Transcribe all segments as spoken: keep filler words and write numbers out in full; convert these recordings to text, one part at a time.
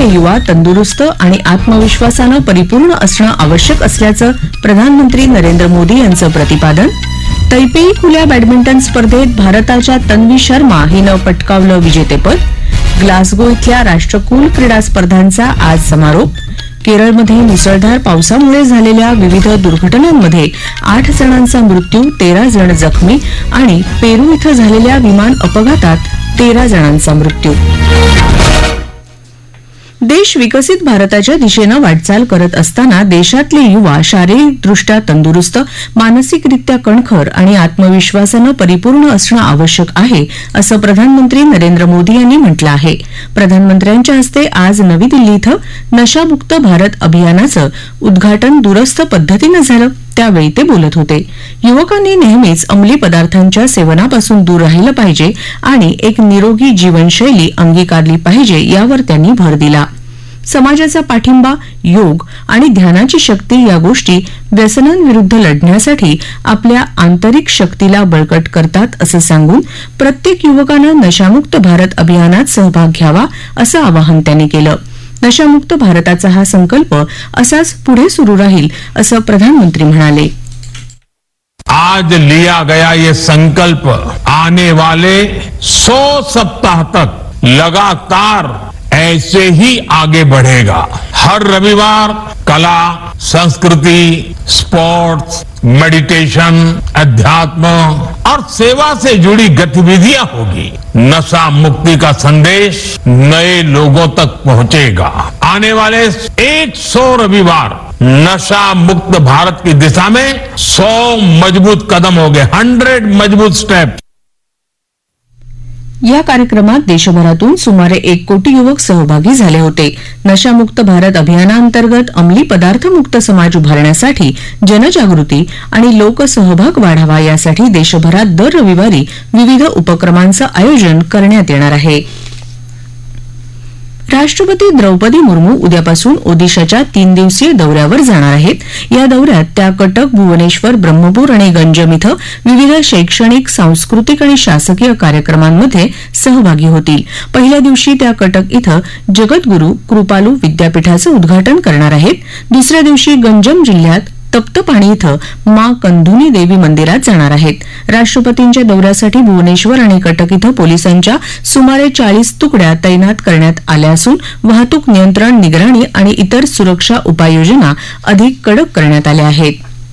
युवा तंदुरुस्त आणि आत्मविश्वासानं परिपूर्ण असणं आवश्यक असल्याचं प्रधानमंत्री नरेंद्र मोदी यांचं प्रतिपादन. तैपेई खुल्या बॅडमिंटन स्पर्धेत भारताच्या तन्वी शर्मा हिनं पटकावलं विजेतेपद. ग्लासगो इथल्या राष्ट्रकुल क्रीडा स्पर्धांचा आज समारोप. केरळमध्ये मुसळधार पावसामुळे झालेल्या विविध दुर्घटनांमध्ये आठ जणांचा मृत्यू, तेरा जण जखमी आणि पेरू इथं झालेल्या विमान अपघातात तेरा जणांचा मृत्यू. देश विकसित भारताच्या दिशेनं वाटचाल करत असताना देशातले युवा शारीरिकदृष्ट्या तंदुरुस्त, मानसिकरित्या कणखर आणि आत्मविश्वासानं परिपूर्ण असणं आवश्यक आहे, असं प्रधानमंत्री नरेंद्र मोदी यांनी म्हटलं आहे. प्रधानमंत्र्यांच्या हस्ते आज नवी दिल्ली इथं नशामुक्त भारत अभियानाचं उद्घाटन दूरस्थ पद्धतीनं झालं. त्यावेळी ते बोलत होते. युवकांनी नेहमीच अंमली पदार्थांच्या सेवनापासून दूर राहिलं पाहिजे आणि एक निरोगी जीवनशैली अंगीकारली पाहिजे, यावर त्यांनी भर दिला. समाजाचा पाठिंबा, योग आणि ध्यानाची शक्ती या गोष्टी व्यसनांविरुद्ध लढण्यासाठी आपल्या आंतरिक शक्तीला बळकट करतात, असं सांगून प्रत्येक युवकानं नशामुक्त भारत अभियानात सहभाग घ्यावा, असं आवाहन त्यांनी केलं. नशामुक्त भारताचा हा संकल्प असाच पुढे सुरू राहील, असं प्रधानमंत्री म्हणाले. आज लिया गया ये संकल्प आने वाले सौ सप्ताह तक लगातार ऐसे ही आगे बढ़ेगा. हर रविवार कला, संस्कृति, स्पोर्ट्स, मेडिटेशन, अध्यात्म और सेवा से जुड़ी गतिविधियां होगी. नशा मुक्ति का संदेश नए लोगों तक पहुंचेगा. आने वाले एक सौ रविवार नशा मुक्त भारत की दिशा में सौ मजबूत कदम हो गए, हंड्रेड मजबूत स्टेप. या कार्यक्रमात देशभरातून सुमारे एक कोटी युवक सहभागी झाले होते. नशामुक्त भारत अभियानाअंतर्गत अंमली पदार्थ मुक्त समाज उभारण्यासाठी जनजागृती आणि लोकसहभाग वाढावा, यासाठी देशभरात दर रविवारी विविध उपक्रमांचं आयोजन करण्यात येणार आहे. राष्ट्रपती द्रौपदी मुर्मू उद्यापासून ओदिशाच्या तीन दिवसीय दौऱ्यावर जाणार आहेत. या दौऱ्यात त्या कटक, भुवनेश्वर, ब्रह्मपूर आणि गंजम इथं विविध शैक्षणिक, सांस्कृतिक आणि शासकीय कार्यक्रमांमध्ये सहभागी होतील. पहिल्या दिवशी त्या कटक इथं जगद्गुरू कृपालू विद्यापीठाचं उद्घाटन करणार आहेत. दुसऱ्या दिवशी गंजम जिल्ह्यात तप्तपाणी इथं मां कंधुनी देवी मंदिरात जाणार आहेत. राष्ट्रपतींच्या दौऱ्यासाठी भुवनेश्वर आणि कटक इथं पोलिसांच्या सुमारे चाळीस तुकड्या तैनात करण्यात आल्या असून वाहतूक नियंत्रण, निगराणी आणि इतर सुरक्षा उपाययोजना अधिक कडक करण्यात आल्या आहेत.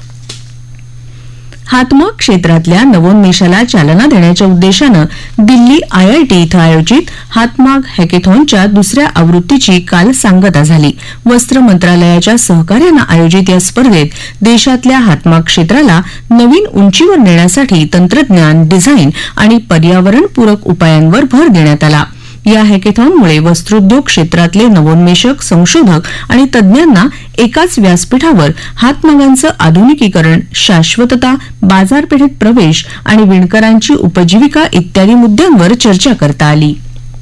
हातमाग क्षेत्रातल्या नवोन्मेषाला चालना देण्याच्या उद्देशानं दिल्ली आयआयटी इथं आयोजित हातमाग हॅकेथॉनच्या दुसऱ्या आवृत्तीची काल सांगता झाली. वस्त्र मंत्रालयाच्या सहकार्यानं आयोजित या स्पर्धेत देशातल्या हातमाग क्षेत्राला नवीन उंचीवर नेण्यासाठी तंत्रज्ञान, डिझाईन आणि पर्यावरणपूरक उपायांवर भर देण्यात आला. या हॅकेथॉनमुळे वस्त्रोद्योग क्षेत्रातले नवोन्मेषक, संशोधक आणि तज्ज्ञांना एकाच व्यासपीठावर हातमागांचं आधुनिकीकरण, शाश्वतता, बाजारपेठेत प्रवेश आणि विणकरांची उपजीविका इत्यादी मुद्द्यांवर चर्चा करता आली.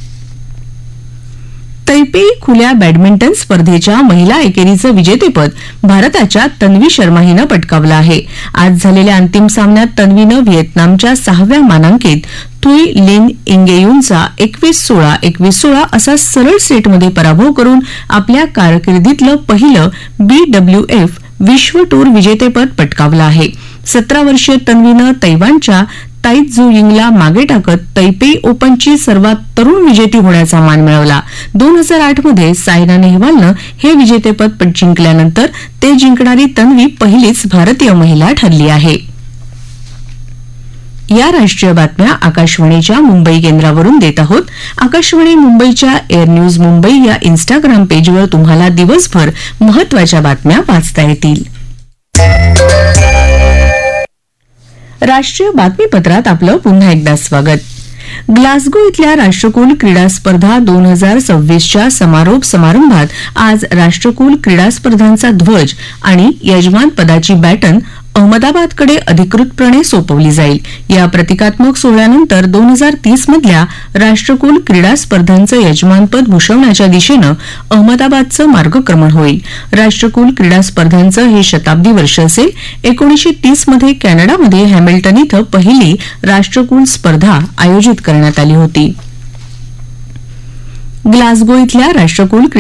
तैपेई खुल्या बॅडमिंटन स्पर्धेच्या महिला एकेरीचं विजेतेपद भारताच्या तन्वी शर्मा हिनं पटकावलं आहे. आज झालेल्या अंतिम सामन्यात तन्वीनं व्हिएतनामच्या सहाव्या मानांकित थुई लिन इंगेयुनचा एकवीस सोळा एकवीस सोळा असा सरळ सेटमध्ये पराभव करून आपल्या कारकिर्दीतलं पहिलं बीडब्ल्यूएफ विश्व टूर विजेतेपद पटकावलं आहे. सतरा वर्षीय तन्वीनं तैवानच्या ताई झू यिंगला मागे टाकत तैपेई ओपनची सर्वात तरुण विजेती होण्याचा मान मिळवला. दोन हजार आठ मध्ये सायना नेहवालनं हे विजेतेपद जिंकल्यानंतर ते जिंकणारी तन्वी पहिलीच भारतीय महिला ठरली आहे. या राष्ट्रीय बातम्या आकाशवाणीच्या मुंबई केंद्रावरून देत आहोत. आकाशवाणी मुंबईच्या एअर न्यूज मुंबई या इन्स्टाग्राम पेजवर तुम्हाला दिवसभर महत्वाच्या बातम्या वाचता येतील. राष्ट्रीय बातमीपत्रात आपलं पुन्हा एकदा स्वागत. ग्लासगो इथल्या राष्ट्रकुल क्रीडा स्पर्धा दोन हजार सव्वीसच्या समारोप समारंभात आज राष्ट्रकुल क्रीडा स्पर्धांचा ध्वज आणि यजमान पदाची बॅटन अहमदाबादकडे अधिकृतपणे सोपवली जाईल. या प्रतिकात्मक सोहळ्यानंतर दोन हजार तीस मधल्या राष्ट्रकुल क्रीडा स्पर्धांचं यजमानपद भूषवण्याच्या दिशेनं अहमदाबादचं मार्गक्रमण होईल. राष्ट्रकुल क्रीडा स्पर्धांचं हे शताब्दी वर्ष असेल. एकोणीसशे तीस मध्ये कॅनडामध्ये हॅमिल्टन इथं पहिली राष्ट्रकुल स्पर्धा आयोजित करण्यात आली होती. ग्लासगो इथल्या राष्ट्रकुल